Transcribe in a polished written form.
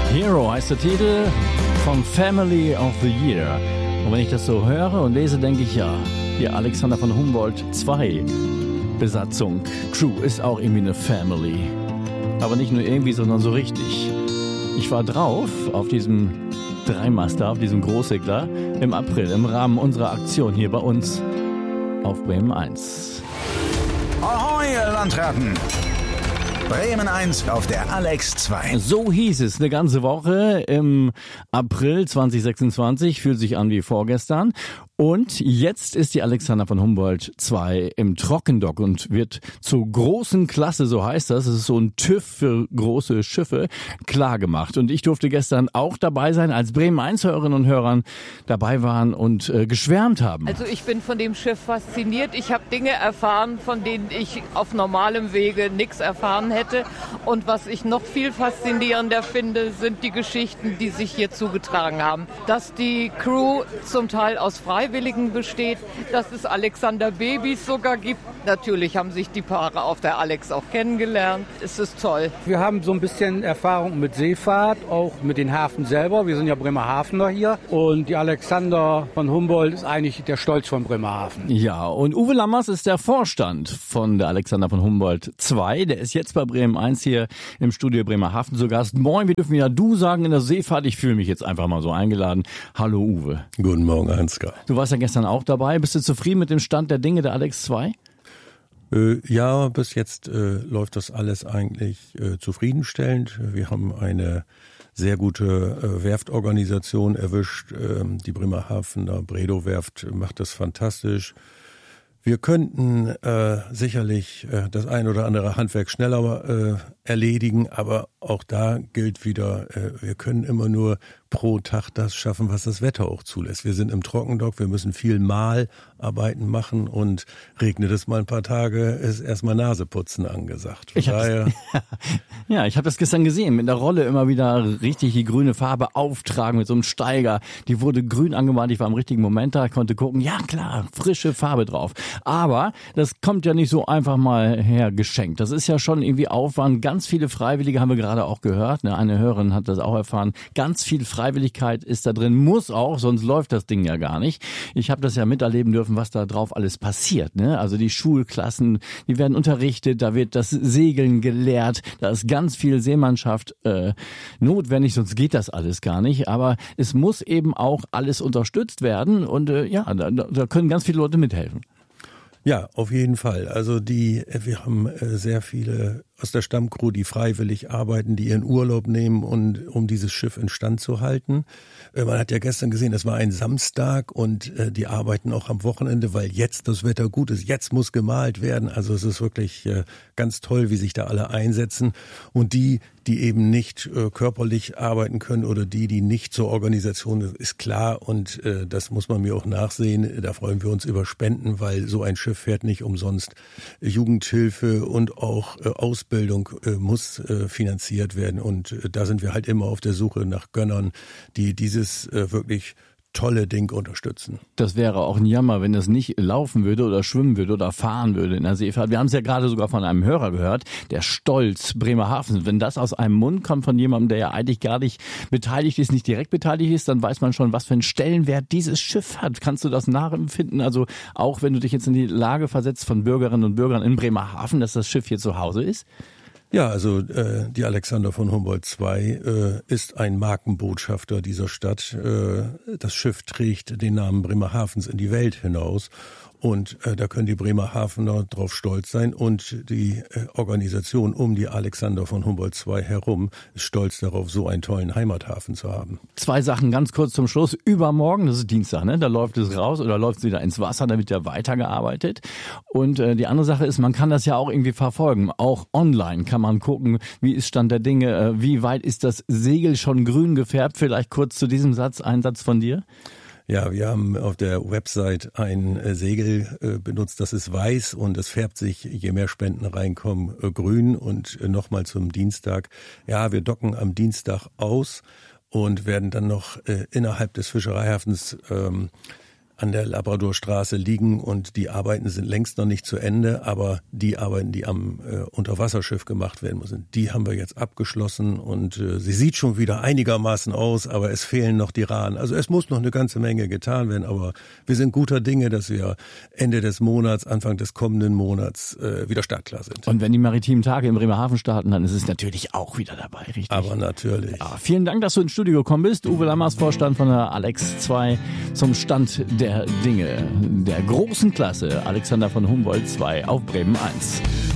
Hero heißt der Titel von Family of the Year. Und wenn ich das so höre und lese, denke ich, ja, die Alexander von Humboldt 2 Besatzung, Crew, ist auch irgendwie eine Family. Aber nicht nur irgendwie, sondern so richtig. Ich war drauf auf diesem Dreimaster, auf diesem Großsegler im April im Rahmen unserer Aktion hier bei uns auf Bremen 1. Ahoi, ihr Landratten! Bremen 1 auf der Alex 2. So hieß es eine ganze Woche im April 2026, fühlt sich an wie vorgestern. Und jetzt ist die Alexander von Humboldt 2 im Trockendock und wird zur großen Klasse, so heißt das. Es ist so ein TÜV für große Schiffe, klar gemacht. Und ich durfte gestern auch dabei sein, als Bremen 1 Hörerinnen und Hörern dabei waren und geschwärmt haben. Also ich bin von dem Schiff fasziniert. Ich habe Dinge erfahren, von denen ich auf normalem Wege nichts erfahren hätte. Und was ich noch viel faszinierender finde, sind die Geschichten, die sich hier zugetragen haben. Dass die Crew zum Teil aus Freiwilligen besteht, dass es Alexander-Babys sogar gibt. Natürlich haben sich die Paare auf der Alex auch kennengelernt. Es ist toll. Wir haben so ein bisschen Erfahrung mit Seefahrt, auch mit den Hafen selber. Wir sind ja Bremerhavener hier und die Alexander von Humboldt ist eigentlich der Stolz von Bremerhaven. Ja, und Uwe Lammers ist der Vorstand von der Alexander von Humboldt 2. Der ist jetzt bei Bremen 1 hier im Studio Bremerhaven zu Gast. Moin, wir dürfen wieder du sagen in der Seefahrt. Ich fühle mich jetzt einfach mal so eingeladen. Hallo Uwe. Guten Morgen, Ansgar. Du warst ja gestern auch dabei. Bist du zufrieden mit dem Stand der Dinge der Alex 2? Ja, bis jetzt läuft das alles eigentlich zufriedenstellend. Wir haben eine sehr gute Werftorganisation erwischt. Die Bremerhavener Bredow-Werft macht das fantastisch. Wir könnten sicherlich das ein oder andere Handwerk schneller erledigen, aber auch da gilt wieder, wir können immer nur pro Tag das schaffen, was das Wetter auch zulässt. Wir sind im Trockendock, wir müssen viel Malarbeiten machen und regnet es mal ein paar Tage, ist erstmal Naseputzen angesagt. Ich habe das gestern gesehen, mit der Rolle immer wieder richtig die grüne Farbe auftragen mit so einem Steiger. Die wurde grün angemalt, ich war im richtigen Moment da, konnte gucken, ja klar, frische Farbe drauf. Aber das kommt ja nicht so einfach mal hergeschenkt. Das ist ja schon irgendwie Aufwand. Ganz viele Freiwillige haben wir gerade auch gehört. Eine Hörerin hat das auch erfahren. Ganz viel Freiwilligkeit ist da drin, muss auch, sonst läuft das Ding ja gar nicht. Ich habe das ja miterleben dürfen, was da drauf alles passiert. Also die Schulklassen, die werden unterrichtet, da wird das Segeln gelehrt, da ist ganz viel Seemannschaft notwendig, sonst geht das alles gar nicht. Aber es muss eben auch alles unterstützt werden und da können ganz viele Leute mithelfen. Ja, auf jeden Fall. Also wir haben sehr viele aus der Stammcrew, die freiwillig arbeiten, die ihren Urlaub nehmen, um dieses Schiff instand zu halten. Man hat ja gestern gesehen, es war ein Samstag und die arbeiten auch am Wochenende, weil jetzt das Wetter gut ist. Jetzt muss gemalt werden. Also es ist wirklich ganz toll, wie sich da alle einsetzen. Und die eben nicht körperlich arbeiten können oder die nicht zur Organisation ist klar. Und das muss man mir auch nachsehen. Da freuen wir uns über Spenden, weil so ein Schiff fährt nicht umsonst. Jugendhilfe und auch Ausbildung muss finanziert werden. Und da sind wir halt immer auf der Suche nach Gönnern, die dieses wirklich tolle Ding unterstützen. Das wäre auch ein Jammer, wenn das nicht laufen würde oder schwimmen würde oder fahren würde in der Seefahrt. Wir haben es ja gerade sogar von einem Hörer gehört, der Stolz Bremerhaven. Wenn das aus einem Mund kommt von jemandem, der ja eigentlich gar nicht beteiligt ist, nicht direkt beteiligt ist, dann weiß man schon, was für einen Stellenwert dieses Schiff hat. Kannst du das nachempfinden? Also auch wenn du dich jetzt in die Lage versetzt von Bürgerinnen und Bürgern in Bremerhaven, dass das Schiff hier zu Hause ist? Ja, also die Alexander von Humboldt 2 ist ein Markenbotschafter dieser Stadt. Das Schiff trägt den Namen Bremerhavens in die Welt hinaus. Und da können die Bremerhavener drauf stolz sein. Und die Organisation um die Alexander von Humboldt 2 herum ist stolz darauf, so einen tollen Heimathafen zu haben. 2 Sachen ganz kurz zum Schluss. Übermorgen, das ist Dienstag, da läuft es raus oder läuft es wieder ins Wasser, da wird ja weitergearbeitet. Und die andere Sache ist, man kann das ja auch irgendwie verfolgen. Auch online kann man gucken, wie ist Stand der Dinge, wie weit ist das Segel schon grün gefärbt. Vielleicht kurz zu diesem Satz, ein Satz von dir. Ja, wir haben auf der Website ein Segel benutzt, das ist weiß und es färbt sich, je mehr Spenden reinkommen, grün. Und nochmal zum Dienstag. Ja, wir docken am Dienstag aus und werden dann noch innerhalb des Fischereihafens an der Labradorstraße liegen und die Arbeiten sind längst noch nicht zu Ende, aber die Arbeiten, die am Unterwasserschiff gemacht werden müssen, die haben wir jetzt abgeschlossen und sie sieht schon wieder einigermaßen aus, aber es fehlen noch die Rahen. Also es muss noch eine ganze Menge getan werden, aber wir sind guter Dinge, dass wir Ende des Monats, Anfang des kommenden Monats wieder startklar sind. Und wenn die maritimen Tage in Bremerhaven starten, dann ist es natürlich auch wieder dabei, richtig? Aber natürlich. Ja, vielen Dank, dass du ins Studio gekommen bist. Uwe Lammers, Vorstand von der Alex 2 zum Stand der Dinge der großen Klasse Alexander von Humboldt 2 auf Bremen 1.